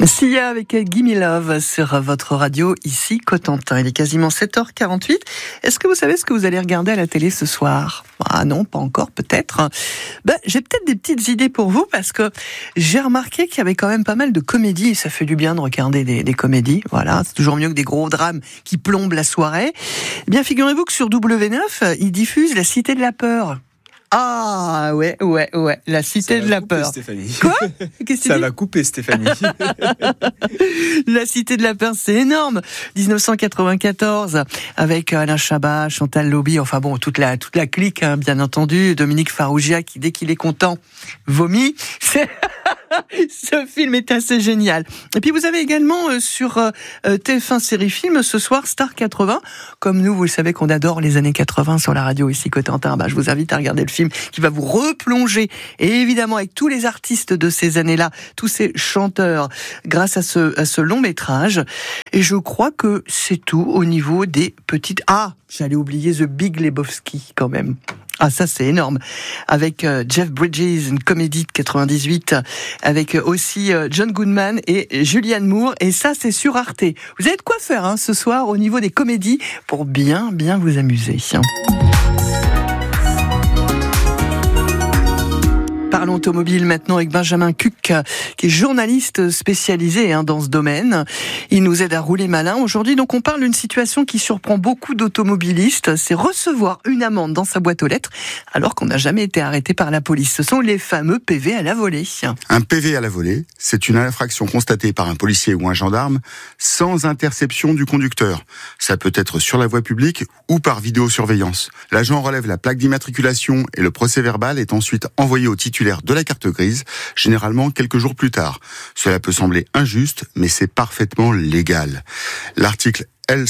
Sia avec Gimme Love sur votre radio, ici Cotentin. Il est quasiment 7h48. Est-ce que vous savez ce que vous allez regarder à la télé ce soir ? Ah non, pas encore, peut-être. J'ai peut-être des petites idées pour vous parce que j'ai remarqué qu'il y avait quand même pas mal de comédies et ça fait du bien de regarder des comédies. Voilà, c'est toujours mieux que des gros drames qui plombent la soirée. Eh bien, figurez-vous que sur W9, ils diffusent La Cité de la Peur. Ah, ouais, La Cité de la Peur. Stéphanie. Quoi ? Qu'est-ce que Ça tu dis ? va couper, Stéphanie. La Cité de la Peur, c'est énorme. 1994, avec Alain Chabat, Chantal Lobby, enfin bon, toute la clique, hein, bien entendu. Dominique Farrugia, qui dès qu'il est content, vomit. Ce film est assez génial. Et puis vous avez également sur TF1 Série Film ce soir Star 80. Comme nous, vous le savez qu'on adore les années 80 sur la radio ici Cotentin. Je vous invite à regarder le film qui va vous replonger. Et évidemment avec tous les artistes de ces années-là, tous ces chanteurs, grâce à ce long métrage. Et je crois que c'est tout au niveau des petites... Ah, j'allais oublier The Big Lebowski quand même. Ah, ça c'est énorme. Avec Jeff Bridges, une comédie de 98, avec aussi John Goodman et Julianne Moore. Et ça, c'est sur Arte. Vous avez de quoi faire ce soir au niveau des comédies pour bien vous amuser. Parlons automobile maintenant avec Benjamin Cuc, qui est journaliste spécialisé dans ce domaine. Il nous aide à rouler malin. Aujourd'hui, donc, on parle d'une situation qui surprend beaucoup d'automobilistes. C'est recevoir une amende dans sa boîte aux lettres alors qu'on n'a jamais été arrêté par la police. Ce sont les fameux PV à la volée. Un PV à la volée, c'est une infraction constatée par un policier ou un gendarme sans interception du conducteur. Ça peut être sur la voie publique ou par vidéosurveillance. L'agent relève la plaque d'immatriculation et le procès-verbal est ensuite envoyé au titulaire de la carte grise, généralement quelques jours plus tard. Cela peut sembler injuste, mais c'est parfaitement légal. L'article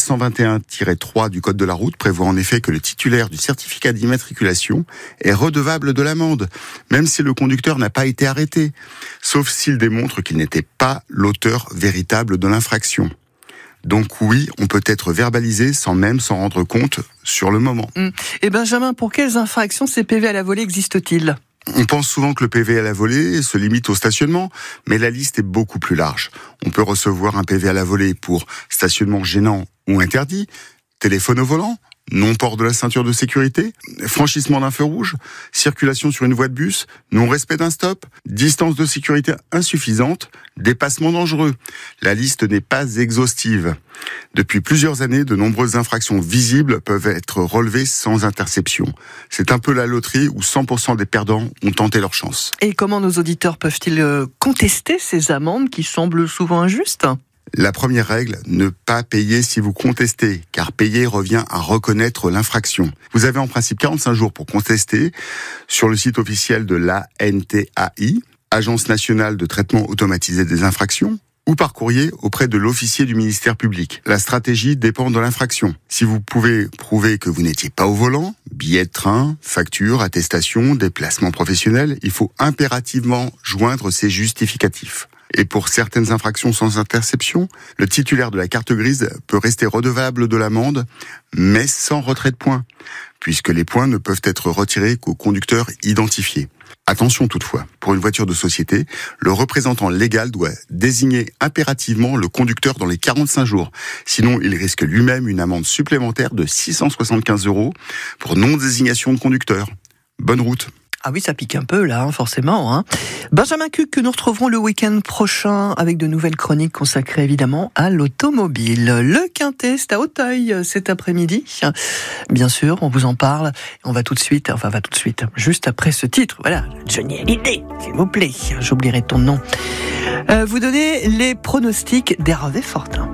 L121-3 du Code de la route prévoit en effet que le titulaire du certificat d'immatriculation est redevable de l'amende, même si le conducteur n'a pas été arrêté, sauf s'il démontre qu'il n'était pas l'auteur véritable de l'infraction. Donc oui, on peut être verbalisé sans même s'en rendre compte sur le moment. Et Benjamin, pour quelles infractions ces PV à la volée existent-ils ? On pense souvent que le PV à la volée se limite au stationnement, mais la liste est beaucoup plus large. On peut recevoir un PV à la volée pour stationnement gênant ou interdit, téléphone au volant, non-port de la ceinture de sécurité, franchissement d'un feu rouge, circulation sur une voie de bus, non-respect d'un stop, distance de sécurité insuffisante, dépassement dangereux. La liste n'est pas exhaustive. Depuis plusieurs années, de nombreuses infractions visibles peuvent être relevées sans interception. C'est un peu la loterie où 100% des perdants ont tenté leur chance. Et comment nos auditeurs peuvent-ils contester ces amendes qui semblent souvent injustes ? La première règle, ne pas payer si vous contestez, car payer revient à reconnaître l'infraction. Vous avez en principe 45 jours pour contester sur le site officiel de l'ANTAI, Agence nationale de traitement automatisé des infractions, ou par courrier auprès de l'officier du ministère public. La stratégie dépend de l'infraction. Si vous pouvez prouver que vous n'étiez pas au volant, billet de train, facture, attestation, déplacement professionnel, il faut impérativement joindre ces justificatifs. Et pour certaines infractions sans interception, le titulaire de la carte grise peut rester redevable de l'amende, mais sans retrait de points, puisque les points ne peuvent être retirés qu'au conducteur identifié. Attention toutefois, pour une voiture de société, le représentant légal doit désigner impérativement le conducteur dans les 45 jours. Sinon, il risque lui-même une amende supplémentaire de 675 € pour non-désignation de conducteur. Bonne route. Ah oui, ça pique un peu là, forcément. Benjamin Cuc, que nous retrouverons le week-end prochain avec de nouvelles chroniques consacrées évidemment à l'automobile. Le Quintet, c'est à Auteuil cet après-midi. Bien sûr, on vous en parle. On va tout de suite, juste après ce titre. Voilà, Johnny Hallyday, s'il vous plaît. J'oublierai ton nom. Vous donnez les pronostics d'Hervé Fortin.